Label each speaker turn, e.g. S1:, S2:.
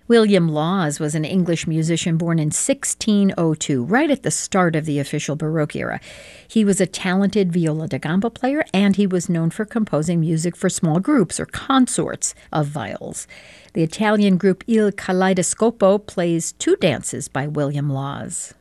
S1: William Laws was an English musician born in 1602, right at the start of the official Baroque era. He was a talented viola da gamba player, and he was known for composing music for small groups or consorts of viols. The Italian group Il Kaleidoscopo plays two dances by William Laws.